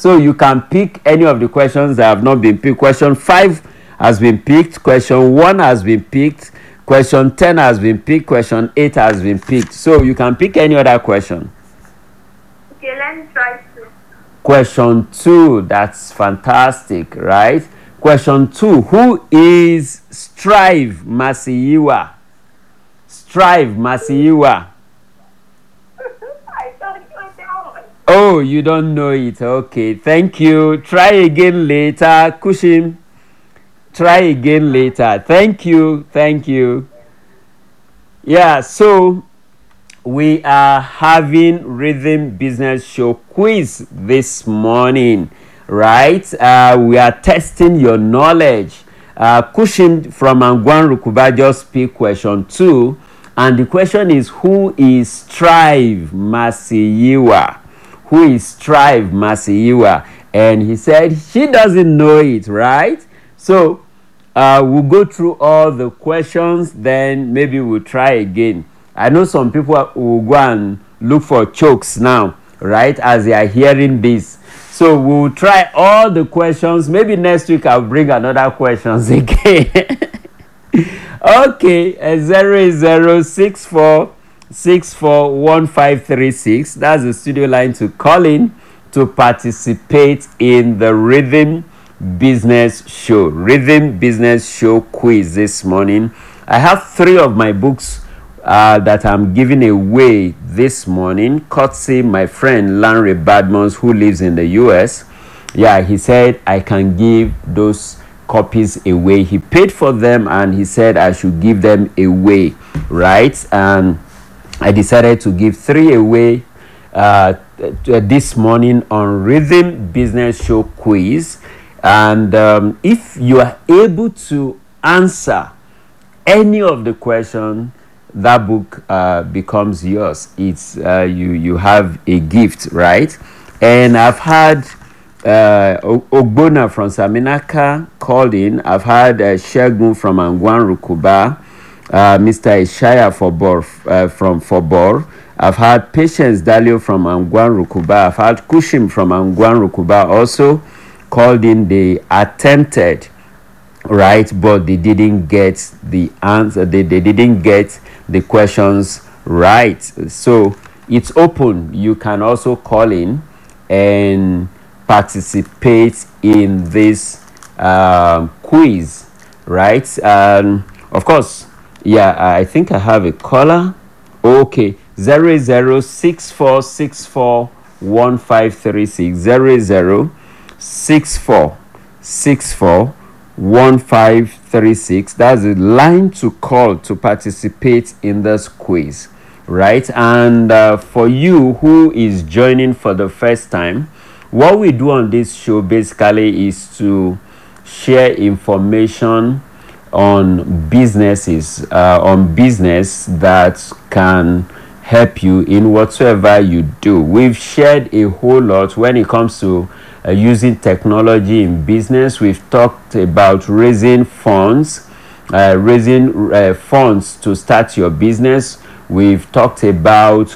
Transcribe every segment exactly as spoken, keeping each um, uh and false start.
So you can pick any of the questions that have not been picked. Question five has been picked. Question one has been picked. Question ten has been picked. Question eight has been picked. So you can pick any other question. Okay, let me try to. Question two, that's fantastic, right? Question two, who is Strive Masiyiwa? Strive Masiyiwa. I don't know that one. Oh, you don't know it. Okay, thank you. Try again later. Kushim, try again later. Thank you. Thank you. Yeah, so we are having Rhythm Business Show quiz this morning, right? Uh, we are testing your knowledge. Uh, Kushim from Angwan Rukuba just picked question two, and the question is, who is Strive Masiyiwa? Who is Strive Masiyiwa? And he said she doesn't know it, right? So uh, we'll go through all the questions, then maybe we'll try again. I know some people will go and look for chokes now, right, as they are hearing this. So we'll try all the questions. Maybe next week I'll bring another questions again. Okay, zero zero six four six four one five three six. That's the studio line to call in to participate in the Rhythm Business Show. Rhythm Business Show quiz this morning. I have three of my books Uh, that I'm giving away this morning, courtesy my friend Larry Badmons, who lives in the U S. Yeah, he said I can give those copies away. He paid for them and he said I should give them away, right? And I decided to give three away uh, this morning on Rhythm Business Show quiz. And um, if you are able to answer any of the questions, that book uh, becomes yours. It's uh, you you have a gift, right? And I've had uh, Ogbona from Saminaka called in. I've had uh, Shegun from Angwan Rukuba, uh, Mister Ishaya Fobor uh, from Fobor. I've had Patience Dalio from Angwan Rukuba. I've had Kushim from Angwan Rukuba also called in. They attempted, right, but they didn't get the answer. They, they didn't get the questions right. So it's open. You can also call in and participate in this um, quiz, right? Um, of course, yeah, I think I have a caller. Okay, zero zero six four six four one five three six zero zero six four six four one five three six. That's the line to call to participate in this quiz, right? And uh, for you who is joining for the first time, what we do on this show basically is to share information on businesses, uh, on business that can help you in whatsoever you do. We've shared a whole lot when it comes to Uh, using technology in business. We've talked about raising funds, uh, raising uh, funds to start your business. We've talked about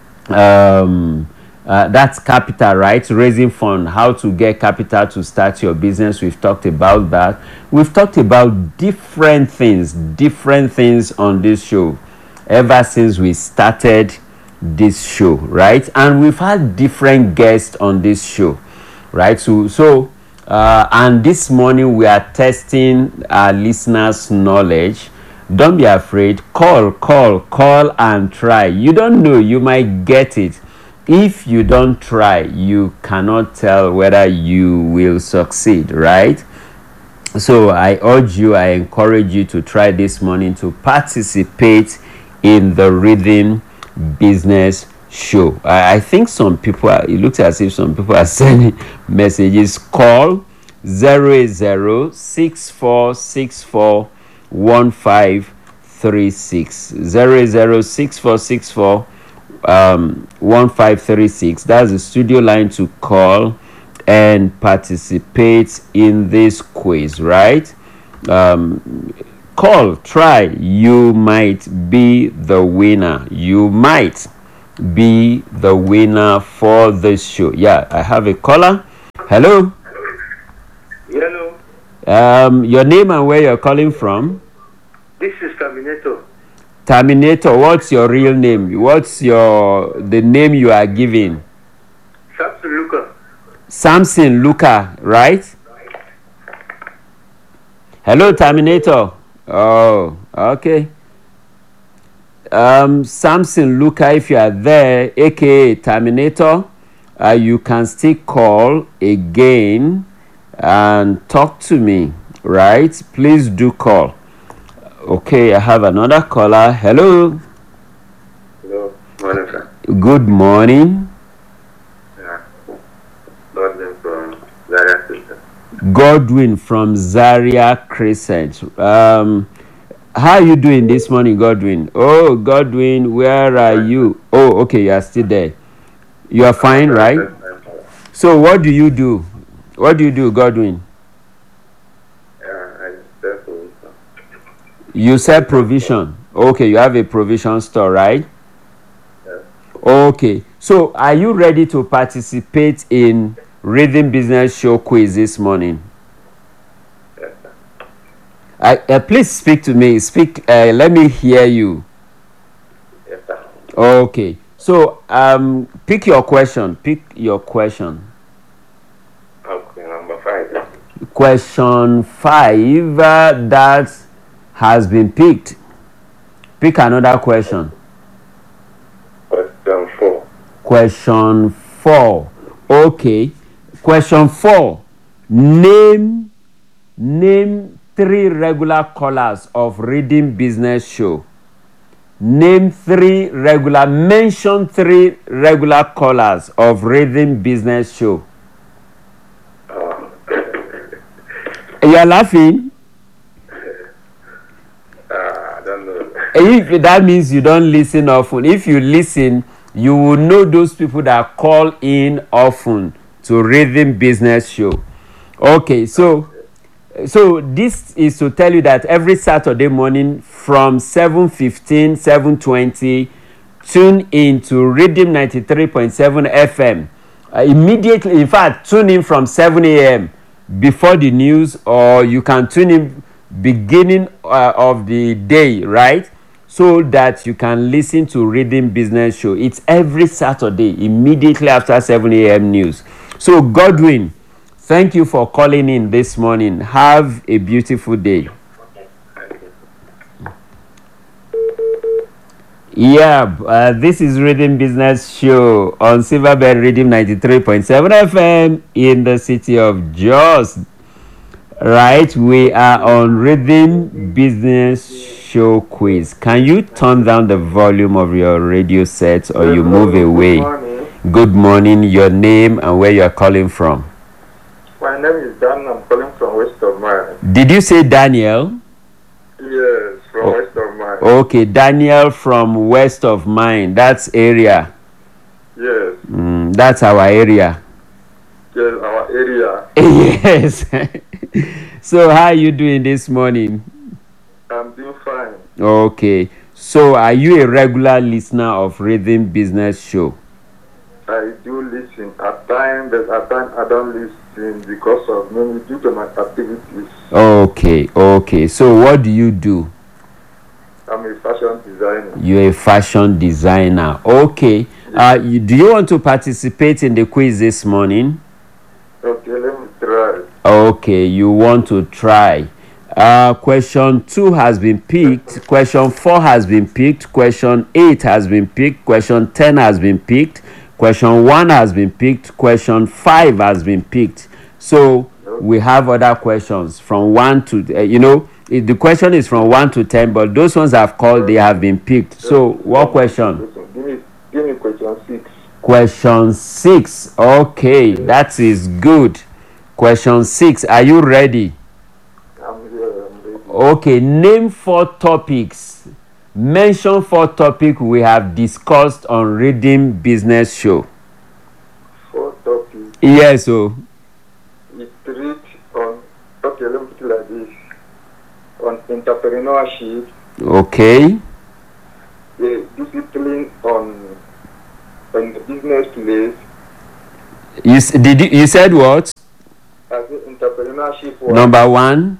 um, uh, that's capital, right? Raising fund, how to get capital to start your business. We've talked about that. We've talked about different things, different things on this show ever since we started this show, right? And we've had different guests on this show. Right, so so uh, and this morning we are testing our listeners' knowledge. Don't be afraid. Call, call, call, and try. You don't know, you might get it. If you don't try, you cannot tell whether you will succeed. Right. So I urge you, I encourage you to try this morning to participate in the Rhythm Business Show. I, I think some people are, it looks as if some people are sending messages. Call zero zero six four six four one five three six zero zero six four six four um one five three six. That's the studio line to call and participate in this quiz, right? Um call, try. You might be the winner. You might be the winner for this show. Yeah, I have a caller. Hello. Hello. Um, your name and where you're calling from? This is Terminator. Terminator. What's your real name? What's your the name you are giving? Samson Luca. Samson Luca, right? Hello, Terminator. Oh, okay. Um, Samson Luca, if you are there, aka Terminator, uh, you can still call again and talk to me, right? Please do call. Okay, I have another caller. Hello. Hello. Morning, sir. Good morning. Yeah. Godwin from Zaria Crescent. Godwin from Zaria Crescent. Um, how are you doing this morning, Godwin? Oh, Godwin, where are you? Oh, okay, you are still there. You are fine, right? So, what do you do? What do you do, Godwin? Yeah, I sell provision. You sell provision. Okay, you have a provision store, right? Yes. Okay. So, are you ready to participate in Rhythm Business Show quiz this morning? Yes, sir. Uh, uh, please speak to me. Speak. Uh, let me hear you. Yes, sir. Okay. So, um, pick your question. Pick your question. Okay, number five. Question five uh, that has been picked. Pick another question. Question four. Question four. Okay. Question four. Name name three regular callers of Reading Business Show. Name three regular. Mention three regular callers of Reading Business Show. Uh, You are laughing. uh, I don't know. If that means you don't listen often. If you listen, you will know those people that call in often to Rhythm Business Show. Okay, so so this is to tell you that every Saturday morning from seven fifteen, seven twenty, tune in to Rhythm ninety-three point seven F M. Uh, immediately, in fact, tune in from seven a m before the news, or you can tune in beginning uh, of the day, right? So that you can listen to Reading Business Show. It's every Saturday, immediately after seven a m news. So, Godwin, thank you for calling in this morning. Have a beautiful day. Yeah, uh, this is Reading Business Show on Silverbird Reading ninety-three point seven F M in the city of Jos. Right, we are on Reading Business Show quiz. Can you turn down the volume of your radio set or you move away? Good morning. Good morning, your name and where you are calling from. My name is Dan. I'm calling from West of Mine. Did you say Daniel? Yes, from Oh. West of Mine. Okay, Daniel from West of Mine. That's area. Yes, Mm, that's our area. yes, our area. Yes. So how are you doing this morning? I'm doing fine. Okay. So are you a regular listener of Rhythm Business Show? I do listen at times, but at times I don't listen because of maybe due to my activities. Okay, okay. So what do you do? I'm a fashion designer. You're a fashion designer. Okay. Uh, you, do you want to participate in the quiz this morning? Okay, let me try. Okay, you want to try. Uh, question two has been picked. Question four has been picked. Question eight has been picked. Question ten has been picked. Question one has been picked. Question five has been picked. So we have other questions from one to, uh, you know, it, the question is from one to ten, but those ones I've called, they have been picked. So what question? Give me, give me question six. Question six. Okay, that is good. Question six. Are you ready? I'm here. I'm ready. Okay, name four topics. Mention four topics we have discussed on Reading Business Show. Four topics. Yes, so It reads on. Okay, let me put it like this. On entrepreneurship, okay, the discipline on on the business place, You s- did you, you said what? I said entrepreneurship. One. Number one,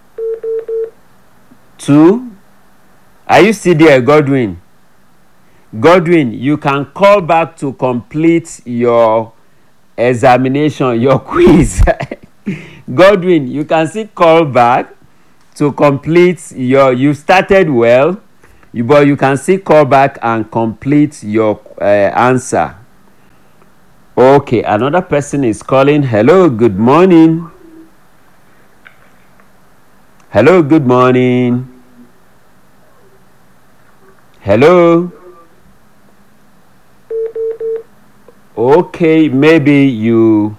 two. Are you still there, Godwin? Godwin, you can call back to complete your examination, your quiz. Godwin, you can still call back to complete your. You started well, you, but you can still call back and complete your uh, answer. Okay, another person is calling. Hello, good morning. Hello, good morning. Hello. Okay, maybe you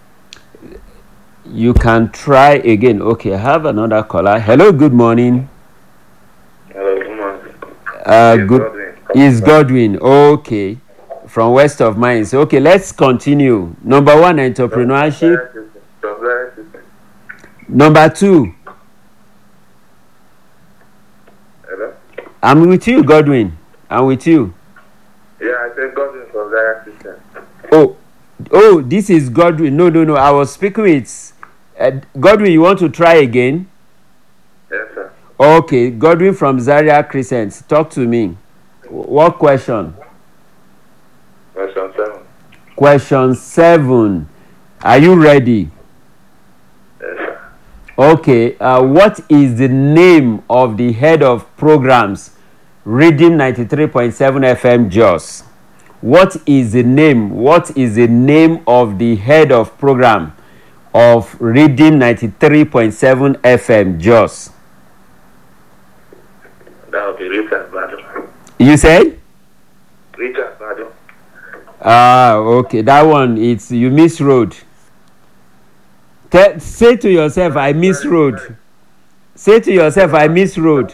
you can try again. Okay, I have another caller. Hello, good morning. Hello, good morning. Uh, Yes, good Godwin. is Godwin. Okay, from West of Mines. Okay, let's continue. Number one, entrepreneurship. Supply system. Number two, Hello? I'm with you, Godwin. I'm with you. Yeah, I said Godwin supply system. Oh, oh, this is Godwin. No, no, no. I was speaking with uh, Godwin. You want to try again? Yes, sir. Okay, Godwin from Zaria Crescent. Talk to me. What question? Question seven. Question seven. Are you ready? Yes, sir. Okay. Uh, what is the name of the head of programs, Reading ninety-three point seven F M Jos? What is the name? What is the name of the head of program of Reading ninety-three point seven F M Jos? That will be Richard Bado. You said? Richard Bado. Ah, okay. That one, it's you miss road. Te- say to yourself, I miss road. Say to yourself, I miss road.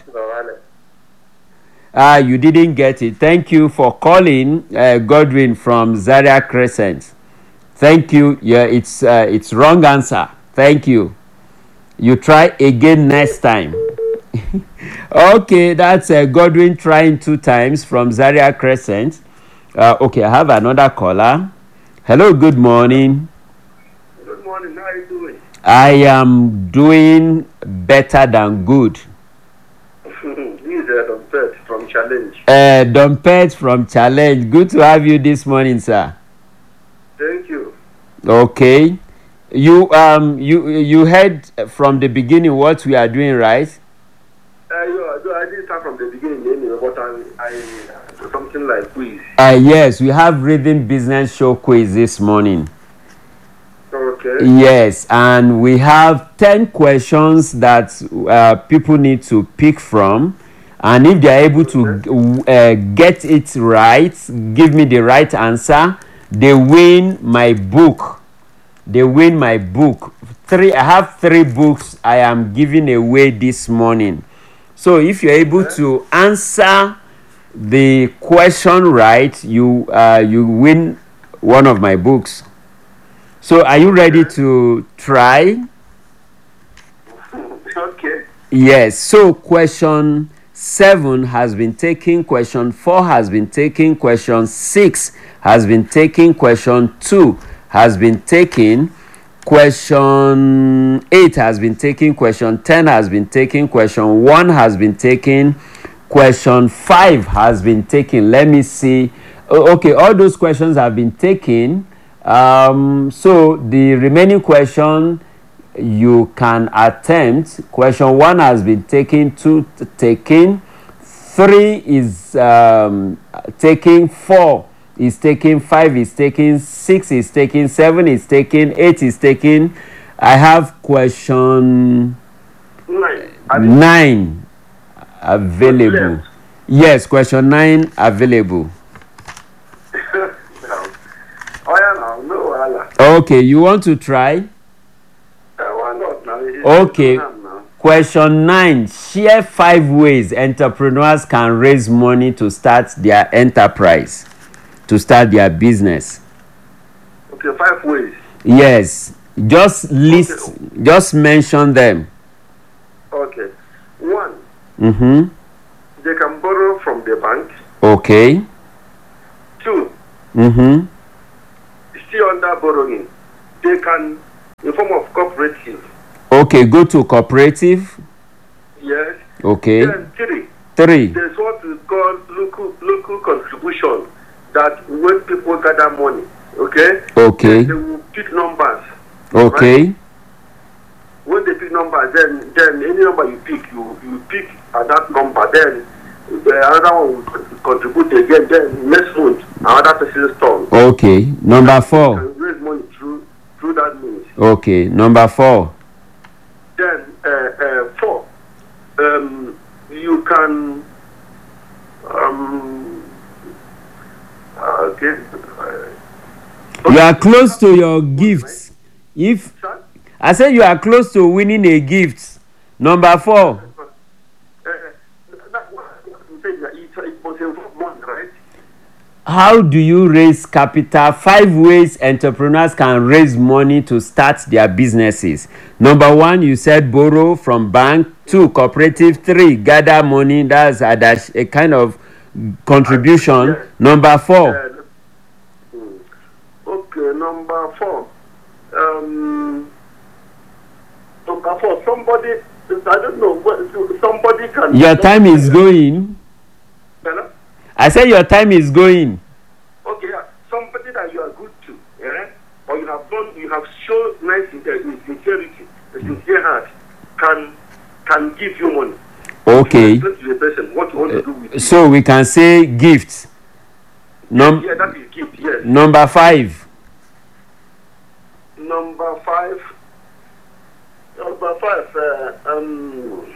Ah, you didn't get it. Thank you for calling, uh, Godwin from Zaria Crescent. Thank you. Yeah, it's uh, it's wrong answer. Thank you. You try again next time. Okay, that's uh, Godwin trying two times from Zaria Crescent. Uh, okay, I have another caller. Hello, good morning. Good morning. How are you doing? I am doing better than good. This is uh, Doctor from Challenge. Uh, Dompet from Challenge. Good to have you this morning, sir. Thank you. Okay. You um you you heard from the beginning what we are doing, right? Uh, you, I, I didn't start from the beginning anyway, but I, I something like quiz. Uh, yes, we have Rhythm Business Show quiz this morning. Okay. Yes, and we have ten questions that uh, people need to pick from. And if they are able to uh, get it right, give me the right answer, they win my book. They win my book. Three. I have three books I am giving away this morning. So if you're able to answer the question right, you uh, you win one of my books. So are you ready to try? Okay. Yes. So question seven has been taken, question four has been taken, question six has been taken, question two has been taken, question eight has been taken, question ten has been taken, question one has been taken, question five has been taken. Let me see. Okay, all those questions have been taken. Um, so the remaining question you can attempt. Question one has been taken, two t- taken, three is um, taken, four is taken, five is taken, six is taken, seven is taken, eight is taken. I have question Nine. nine available. Yes, question nine available. Oh yeah, no, no, Allah. Okay, you want to try? Uh, why not now? It's Okay. now. Question nine. Share five ways entrepreneurs can raise money to start their enterprise, to start their business. Okay, five ways. Yes. Just list, Okay. just mention them. Okay. One, Mm-hmm. they can borrow from the bank. Okay. Two, Mm-hmm. still under borrowing, they can, in form of cooperative. Okay, go to cooperative. Yes. Okay. Then three. Three. There's what we call local local contribution. That when people gather money, okay. Okay. They will pick numbers. Okay. Right? When they pick numbers, then then any number you pick, you you pick at that number. Then the another one will contribute again. Then next month, another person's turn. Okay. Number You four. can raise money through through that means. Okay. Number four. Then uh, uh, four, um, you can um, uh, okay. Uh, You are close to your gifts. If Sir? I say you are close to winning a gift. Number four. Uh, that what you say that it, it must involve money, right? How do you raise capital? Five ways entrepreneurs can raise money to start their businesses. Number one, you said borrow from bank. Two, cooperative. Three, gather money. That's a, dash, a kind of contribution. Yes. Number four. Uh, hmm. Okay, number four. Um, number four. Somebody, I don't know. What, somebody can. Your time is going. Hello? I say your time is going. Okay, yeah. Somebody that you are good to, yeah? Or you have done, you have shown nice sincerity, sincerity, a sincere heart, can can give you money. Okay. You explain to the person what you want to do with it. So we can say gift. Num- Yeah, that is gift. Yes. Number five. Number five. Number five. Uh, um.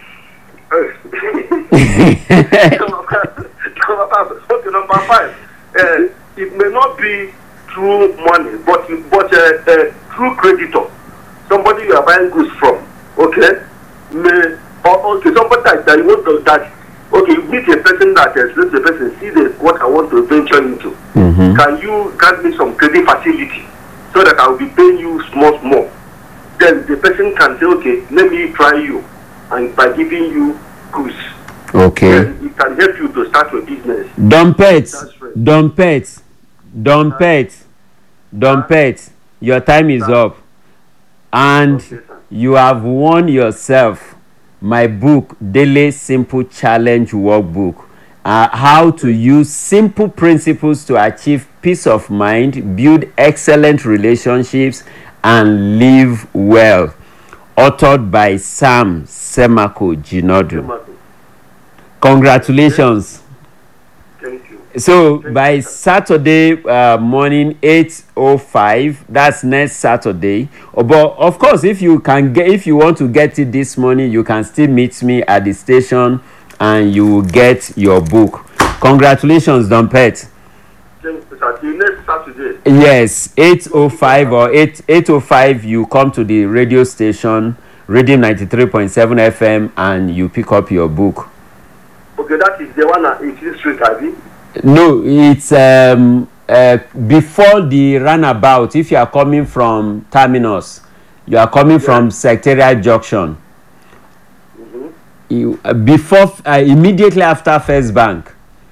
number five. Number five. Okay, number five. Uh, it may not be through money, but but uh, uh, through creditor. Somebody you are buying goods from. Okay. May or okay somebody that, that you want to that. Okay, you meet a person that explains the person see the what I want to venture into. Mm-hmm. Can you grant me some credit facility so that I will be paying you small small? Then the person can say, okay, let me try you, and by giving you goods, Okay. then it can help you to start your business. Dumpet. That's right. Dumpet. Dumpet. Dumpet. Your time is up. And Okay, sir. you have won yourself my book, Daily Simple Challenge Workbook. Uh, how to use simple principles to achieve peace of mind, build excellent relationships, and live well. Authored by Sam Semako Jinodu. Congratulations. Thank you. So Thank by you, sir. Saturday uh, morning eight oh five, that's next Saturday. Oh, but of course, if you can get, if you want to get it this morning, you can still meet me at the station, and you will get your book. Congratulations, Dumpet. Thank you, sir. Till next Saturday. Yes, eight oh five or eight eight oh five. You come to the radio station, Rhythm ninety-three point seven F M, and you pick up your book. Okay, that is the one at eighteenth Street, Abi. No, it's um, uh, before the runabout. If you are coming from Terminus, you are coming Yeah. from Secretariat Junction. Mm-hmm. You, uh, before, uh, immediately after First Bank.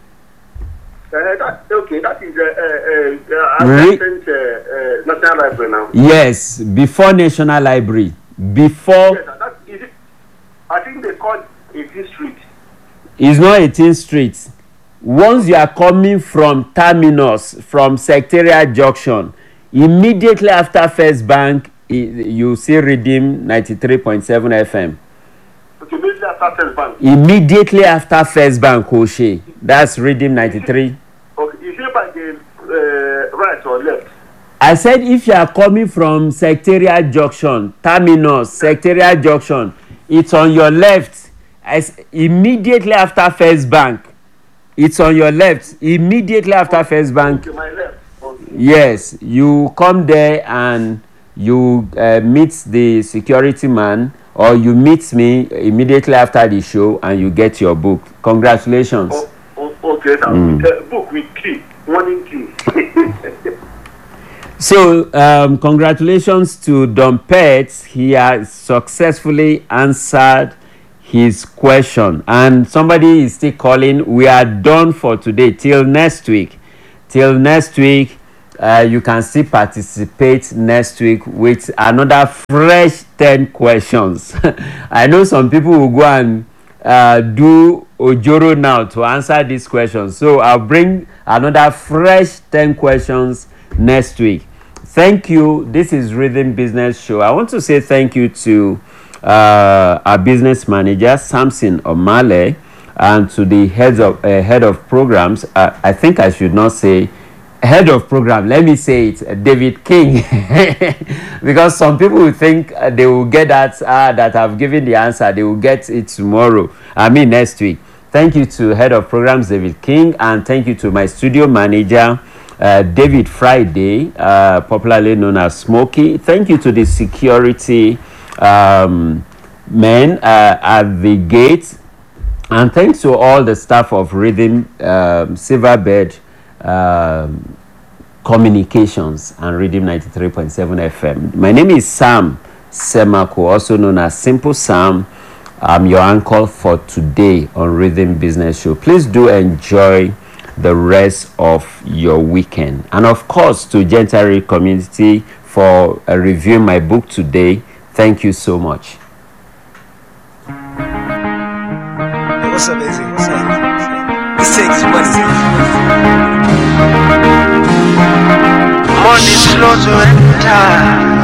Uh, that, okay, that is uh, uh, uh, Re- adjacent uh, uh, National Library now. Yes, before National Library. Before, Yes, that, is it, I think they call it eighteenth Street. it's not eighteenth Street. Once you are coming from Terminus, from Secretariat Junction, immediately after First Bank, i- you see Rhythm ninety-three point seven F M. Okay, maybe after First Bank. Immediately after First Bank, Oshe. That's Rhythm ninety-three. Okay, is it by the uh, right or left? I said if you are coming from Secretariat Junction, Terminus, Secretariat Junction, it's on your left. As immediately after First Bank, it's on your left. Immediately after First Bank, Okay, my left. Okay. yes, you come there and you uh, meet the security man, or you meet me immediately after the show, and you get your book. Congratulations. Oh, oh, okay, now Mm. uh, book with key, warning key. So, um, congratulations to Dumpet. He has successfully answered his question. And somebody is still calling. We are done for today. Till next week. Till next week, uh, you can still participate next week with another fresh ten questions. I know some people will go and uh, do Ojoro now to answer these questions. So I'll bring another fresh ten questions next week. Thank you. This is Rhythm Business Show. I want to say thank you to uh, our business manager, Samson Omale, and to the heads of uh, head of programs. Uh, I think I should not say head of program. Let me say it, uh, David King, because some people will think uh, they will get that uh, that I've given the answer. They will get it tomorrow. I mean next week. Thank you to head of programs David King, and thank you to my studio manager uh, David Friday, uh, popularly known as Smokey. Thank you to the security um, men uh, at the gate. And thanks to all the staff of Rhythm um, Silverbird um, Communications and Rhythm ninety-three point seven F M. My name is Sam Semako, also known as Simple Sam. I'm your uncle for today on Rhythm Business Show. Please do enjoy the rest of your weekend. And of course, to Gentile community for uh, reviewing my book today. Thank you so much. What's up, Izzy? What's up? This takes money. Money slow to enter.